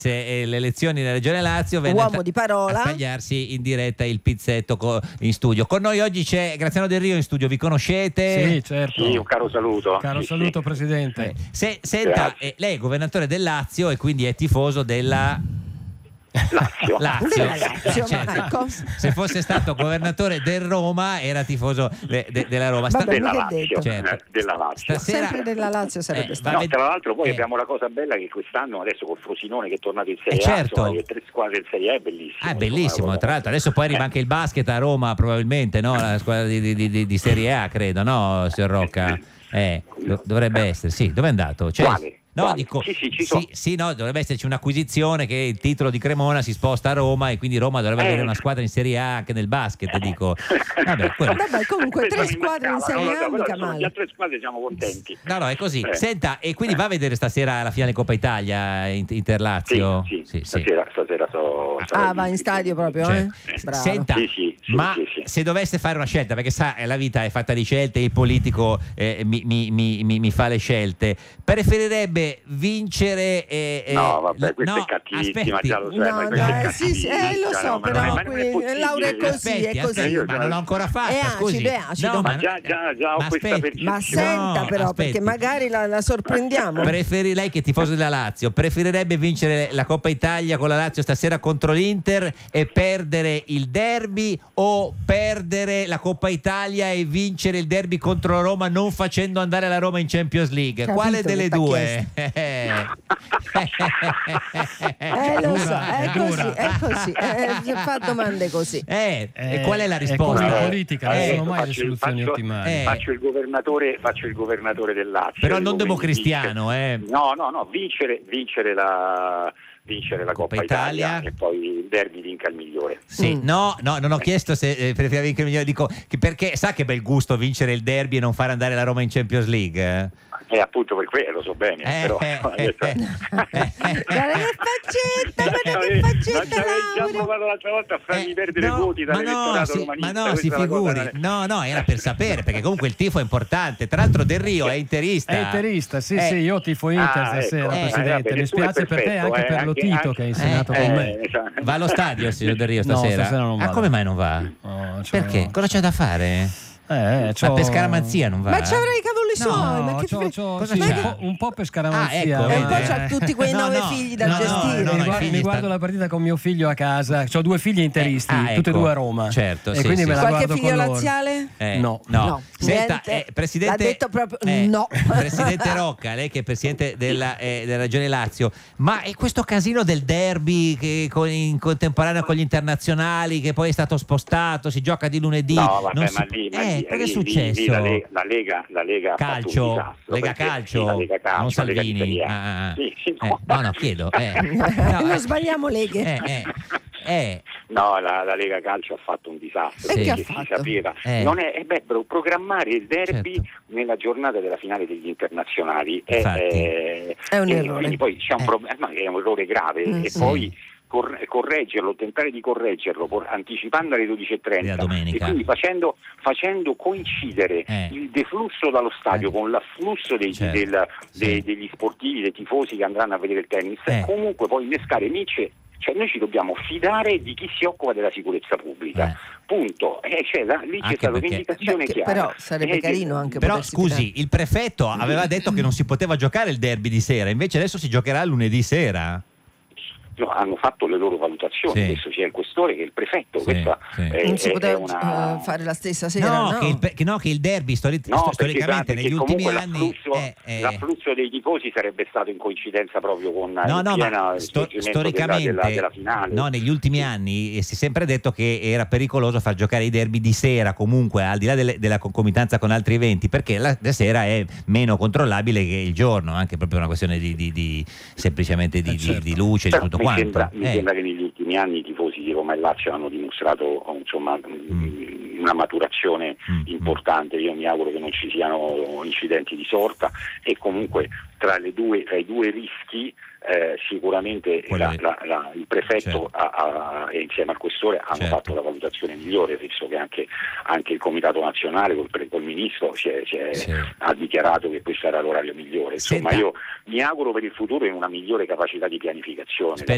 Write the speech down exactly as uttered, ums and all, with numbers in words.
le elezioni nella Regione Lazio, venne uomo a, di parola, a tagliarsi in diretta il pizzetto co- in studio. Con noi oggi c'è Graziano Del Rio in studio, vi conoscete? Sì, certo. Sì, un caro saluto. Caro sì, saluto, sì. Presidente. Eh, se, senta, eh, lei è governatore del Lazio e quindi è tifoso della... Lazio. Lazio. Della Lazio, Eh, certo. Marco. Se fosse stato governatore del Roma era tifoso de- de- della Roma. Sta- Vabbè, Della mica Lazio, detto. Certo. eh, della Lazio. Stasera- Sempre della Lazio sarebbe Eh, stato. va No, ved- tra l'altro poi eh. abbiamo la cosa bella che quest'anno adesso col Frosinone che è tornato in Serie Eh, certo. A, insomma, le tre squadre in Serie A è bellissimo. Ah, è insomma, bellissimo, una cosa- tra l'altro adesso poi arriva Eh. anche il basket a Roma probabilmente, no? La squadra di, di- di- di Serie A credo, no signor Rocca? Eh, do- dovrebbe essere, sì, dove è andato? Cioè, Quale? no, Quale? dico, Sì, sì, ci sono. sì, sì, no, dovrebbe esserci un'acquisizione che il titolo di Cremona si sposta a Roma e quindi Roma dovrebbe Eh. avere una squadra in Serie A anche nel basket, dico. Vabbè, quello- Vabbè, comunque tre Questo mi squadre in mancava, Serie non lo so, A però, mica insomma, male. le altre squadre siamo contenti. No, no, è così. Eh. Senta, e quindi va a vedere stasera la finale Coppa Italia in- Inter-Lazio? Sì, sì, stasera, stasera so, sarò Ah, lì. va in stadio proprio, Cioè, eh? eh. Bravo. Senta, Sì, sì, sì, ma sì, sì. se dovesse fare una scelta, perché sa, eh, la vita è fatta di scelte, il politico eh, mi, mi- mi- mi- mi fa le scelte, preferirebbe vincere... eh, eh, No, vabbè, la- questa no, è cattivissima, aspetti. già lo sai. No, ma no, questa è eh, sì, sì, eh, lo so, cattivissima, ma non è- però ma non è qui possibile. Laura è così, Aspetti, è così. aspetti, Io ma già- non l'ho ancora fatta, È acido, scusi. è acido. Ma già- già- già ho ma questa aspetti. percezione. Ma senta No, però, aspetti. perché magari la, la sorprendiamo. Preferi lei che è tifoso della Lazio, preferirebbe vincere la Coppa Italia con la Lazio stasera contro l'Inter e perdere il derby, o perdere la Coppa Italia e vincere il derby contro Roma non facendo andare la Roma in Champions League? Capito Quale che delle t'ha due? Eh, lo so, Dura, è è così, dura. è così. Eh, fa domande così. Eh, e Eh, qual è la è risposta? come Eh, politica, non eh, sono mai le faccio- soluzioni faccio- ottimali. eh. Faccio il governatore, faccio il governatore del Lazio. Però dico, non quindi democristiano, eh. vincere- No, no, no, vincere, vincere la vincere la Coppa Coppa, Italia, Italia. e poi il derby vinca il migliore. Sì, Mm. no, no, non ho chiesto se eh, preferiva vincere il migliore, dico che perché sa che bel gusto vincere il derby e non fare andare la Roma in Champions League? eh? E appunto per quello lo so bene, Eh, però eh, eh, eh, eh, eh. Guarda che faccetta, guarda che Non faccetta, ci avevi già Laura. provato l'altra volta a farmi Eh, perdere no, voti ma no, dall'elettorato si, romanista. ma no, Questa si è la cosa figuri, da- no, no, era per sapere, perché comunque il tifo è importante. Tra l'altro Del Rio è interista. È interista, sì, Eh, sì, io tifo Inter Ah, stasera, ecco. Eh, Presidente. vabbè, Mi tu è spiace per te e perfetto, anche eh, per lo anche- Tito anche- che è in Senato eh, con eh, me. esatto. Va allo stadio, signor Del Rio, No, stasera? stasera non Ah, vado. come mai non va? Oh, c'ho- Perché? Cosa c'è da fare? Eh, Ma c'ho- per scaramanzia non va? Ma ci avrei i cavoli suoi, No, ma che c'ho- fre- c'ho- cosa sì, c'ha? un, po', un po' per scaramanzia. Ah, ecco, E un po' vede. c'ha tutti quei No, nove no, figli da no, no, gestire. no, no, mi i guardo, figli mi sta- guardo la partita con mio figlio a casa. Ho due figli interisti, Ah, tutti e ecco. due a Roma. Certo, e sì, quindi sì. me la Qualche guardo figlio con loro. laziale? Eh, No. No, Senta, niente. eh, Presidente, L'ha detto proprio eh, no. Presidente Rocca, lei che è Presidente della, eh, della Regione Lazio, ma è questo casino del derby che con- in contemporanea con gli internazionali, che poi è stato spostato, si gioca di lunedì? No, vabbè, non ma si- lì, ma eh, lì- cosa è lì- lì- successo? lì la, Lega, la Lega, la Lega ha fatto un Calcio, disastro, Lega perché- Calcio, sì, la Lega Calcio, non la Lega di Salvini. Serie A. Ah, ah. Sì, sì, Eh, no. no, no, chiedo. Eh. non No, eh, sbagliamo leghe. eh, eh, eh. No, la, la Lega Calcio ha fatto un disastro, Sì. E che ha perché si fatto? sapeva. Eh. Non è, è beh, però programmare il derby Certo. nella giornata della finale degli internazionali è, Infatti. è- È un e errore. quindi poi c'è un Eh. problema, è un errore grave, Mm, e sì. poi cor- correggerlo, tentare di correggerlo por- anticipando alle dodici e trenta La domenica. e quindi facendo, facendo coincidere Eh. il deflusso dallo stadio Eh. con l'afflusso dei- Certo. del- Sì. dei- degli sportivi, dei tifosi che andranno a vedere il tennis, Eh. comunque poi innescare Nietzsche. Cioè noi ci dobbiamo fidare di chi si occupa della sicurezza pubblica, Eh. punto. Eh, cioè, là- lì Anche c'è stata perché- un'indicazione Beh, che chiara. però sarebbe Eh, carino anche Però potersi scusi, il prefetto aveva detto che non si poteva giocare il derby di sera, invece adesso si giocherà lunedì sera. no, hanno fatto le loro valutazioni, Sì. adesso sia il questore che il prefetto. Sì, Questa sì. è, Non si è- poteva è una... eh, fare la stessa sera, No, no? Che, il, che no, che il derby stori- No, sto- perché, storicamente perché negli ultimi comunque anni l'afflusso, eh, eh, l'afflusso dei tifosi sarebbe stato in coincidenza proprio con no, il no, pieno ma sto- svolgimento storicamente della, della, della finale. no, negli ultimi anni eh, si è sempre detto che era pericoloso far giocare i derby di sera, comunque al di là delle- della concomitanza con altri eventi, perché la, la sera è meno controllabile che il giorno, anche proprio una questione di, di- di- semplicemente di, Eh, di- certo. di luce, di Però tutto mi quanto. sembra, mi Eh, sembra che negli ultimi anni i tifosi di Roma e Lazio hanno dimostrato insomma, Mm. una maturazione Mm. importante. Io mi auguro che non ci siano incidenti di sorta, e comunque tra, le due, tra i due rischi eh, sicuramente Quello la, è- la, la, il prefetto Certo. ha, ha, e insieme al questore hanno Certo. fatto la valutazione migliore, visto che anche, anche il Comitato Nazionale col, pre- col Ministro si è, si è, Sì. ha dichiarato che questo era l'orario migliore. Insomma, Senta. io mi auguro per il futuro in una migliore capacità di pianificazione. Speriamo.